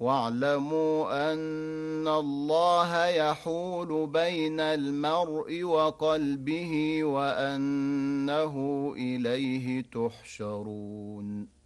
واعلموا أن الله يحول بين المرء وقلبه وأنه إليه تحشرون.